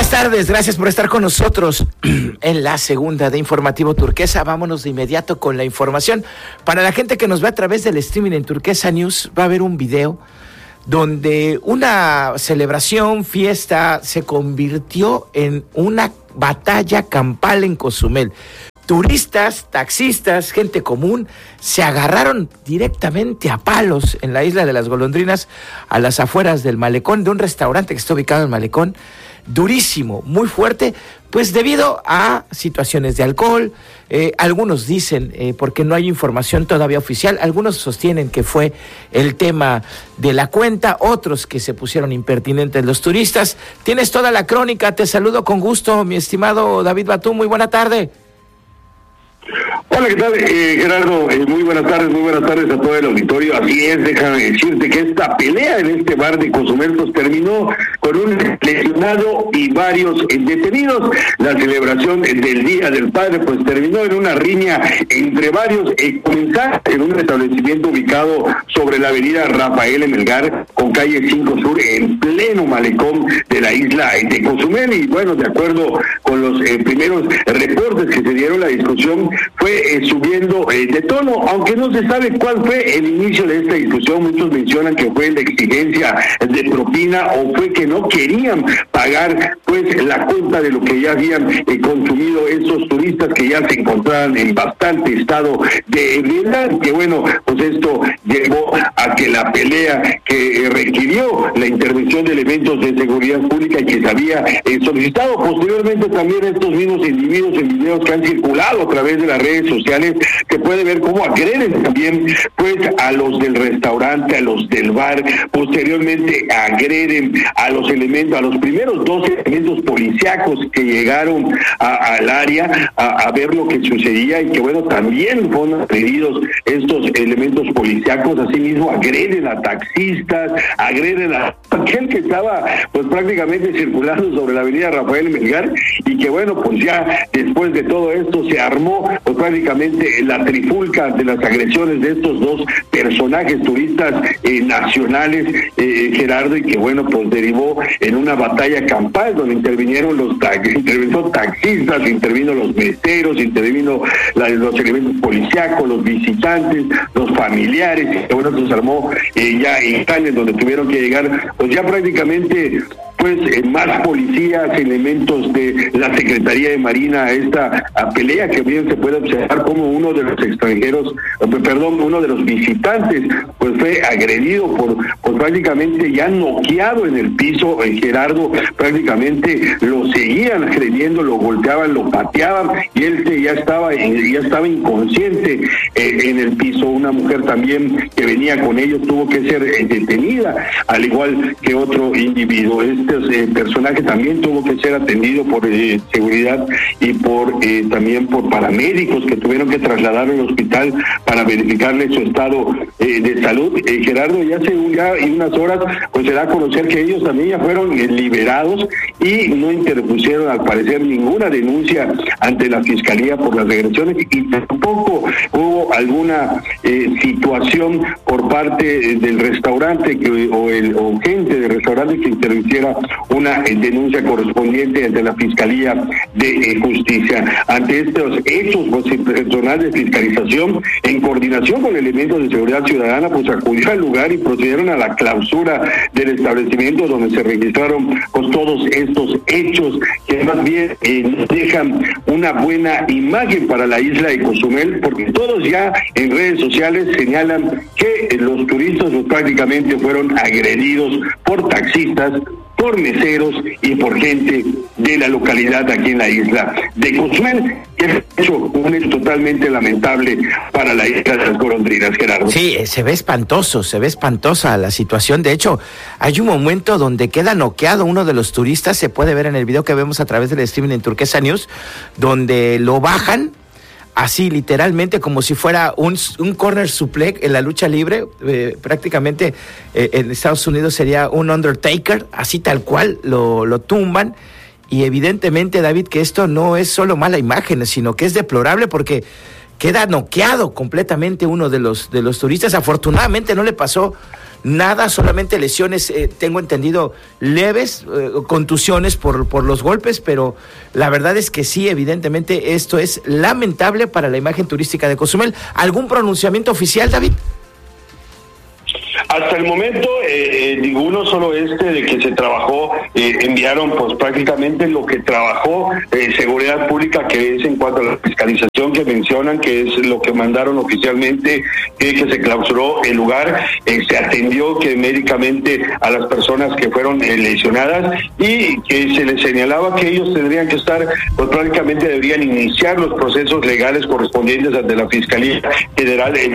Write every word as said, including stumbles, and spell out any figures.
tardes, gracias por estar con nosotros en la segunda de Informativo Turquesa. Vámonos de inmediato con la información. Para la gente que nos ve a través del streaming en Turquesa News, va a haber un video donde una celebración, fiesta, se convirtió en una batalla campal en Cozumel. Turistas, taxistas, gente común, se agarraron directamente a palos en la isla de las Golondrinas, a las afueras del malecón, de un restaurante que está ubicado en el malecón. Durísimo, muy fuerte, pues debido a situaciones de alcohol. Eh, algunos dicen, eh, porque no hay información todavía oficial, algunos sostienen que fue el tema de la cuenta, otros que se pusieron impertinentes los turistas. Tienes toda la crónica, te saludo con gusto, mi estimado David Batú, muy buena tarde. Hola, ¿qué tal, eh, Gerardo? Eh, muy buenas tardes, muy buenas tardes a todo el auditorio. Así es, déjame decirte que esta pelea en este bar de Cozumel pues, terminó con un lesionado y varios eh, detenidos. La celebración del Día del Padre pues terminó en una riña entre varios eh, comensales en un establecimiento ubicado sobre la avenida Rafael Melgar con calle cinco Sur en pleno malecón de la isla de Cozumel. Y bueno, de acuerdo con los eh, primeros reportes que se dieron, la discusión fue eh, subiendo eh, de tono, aunque no se sabe cuál fue el inicio de esta discusión. Muchos mencionan que fue la exigencia de propina o fue que no querían pagar pues la cuenta de lo que ya habían eh, consumido esos turistas que ya se encontraban en bastante estado de ebriedad, que bueno, pues esto llevó a que la pelea que eh, requirió la intervención de elementos de seguridad pública y que se había eh, solicitado posteriormente también estos mismos individuos en videos que han circulado a través de las redes sociales, que puede ver cómo agreden también pues a los del restaurante, a los del bar, posteriormente agreden a los elementos, a los primeros dos elementos policíacos que llegaron a, al área a, a ver lo que sucedía, y que bueno, también fueron agredidos estos elementos policíacos. Asimismo agreden a taxistas, agreden a aquel que estaba pues prácticamente circulando sobre la avenida Rafael Melgar, y que bueno, pues ya después de todo esto se armó pues prácticamente la trifulca de las agresiones de estos dos personajes turistas eh, nacionales, eh, Gerardo, y que bueno, pues derivó en una batalla campal donde intervinieron los taxis, intervino taxistas, intervino los meseros, intervino la, los elementos policíacos, los visitantes, los familiares, y que bueno, se armó eh, ya en Canes, donde tuvieron que llegar pues ya prácticamente pues eh, más policías, elementos de la Secretaría de Marina a esta a pelea, que bien se puede observar como uno de los extranjeros, perdón, uno de los visitantes, pues fue agredido por, por prácticamente ya noqueado en el piso, eh, Gerardo, prácticamente lo seguían agrediendo, lo golpeaban, lo pateaban, y él ya estaba, ya estaba inconsciente eh, en el piso. Una mujer también que venía con ellos tuvo que ser eh, detenida, al igual que otro individuo. Este eh, personaje también tuvo que ser atendido por eh, seguridad y por eh, también por paramédicos que tuvieron que trasladar al hospital para verificarle su estado eh, de salud. Eh, Gerardo, ya hace un, ya en unas horas pues se da a conocer que ellos también ya fueron eh, liberados y no interpusieron al parecer ninguna denuncia ante la Fiscalía por las agresiones, y tampoco hubo alguna eh, situación por parte del restaurante que, o, el, o gente del restaurante que interviniera una eh, denuncia correspondiente ante la Fiscalía de eh, Justicia. Ante estos hechos, pues el personal de fiscalización, en coordinación con elementos de seguridad ciudadana, pues acudió al lugar y procedieron a la clausura del establecimiento donde se registraron pues todos estos hechos que más bien eh, dejan una buena imagen para la isla de Cozumel, porque todos ya en redes sociales señalan que eh, los turistas pues, prácticamente fueron agredidos por taxistas, por meseros y por gente de la localidad aquí en la isla de Cozumel. Es hecho un hecho totalmente lamentable para la isla de las Golondrinas, Gerardo. Sí, se ve espantoso, se ve espantosa la situación. De hecho, hay un momento donde queda noqueado uno de los turistas, se puede ver en el video que vemos a través del streaming en Turquesa News, donde lo bajan así literalmente como si fuera un, un corner suplex en la lucha libre, eh, prácticamente eh, en Estados Unidos sería un Undertaker, así tal cual, lo, lo tumban. Y evidentemente, David, que esto no es solo mala imagen, sino que es deplorable porque queda noqueado completamente uno de los, de los turistas. Afortunadamente no le pasó nada, solamente lesiones, eh, tengo entendido, leves, eh, contusiones por, por los golpes, pero la verdad es que sí, evidentemente esto es lamentable para la imagen turística de Cozumel. ¿Algún pronunciamiento oficial, David? Hasta el momento, eh, eh, ninguno, solo este de que se trabajó, eh, enviaron pues prácticamente lo que trabajó eh, Seguridad Pública, que es en cuanto a la fiscalización que mencionan, que es lo que mandaron oficialmente, eh, que se clausuró el lugar, eh, se atendió que médicamente a las personas que fueron eh, lesionadas y que se les señalaba que ellos tendrían que estar, pues prácticamente deberían iniciar los procesos legales correspondientes ante la Fiscalía General en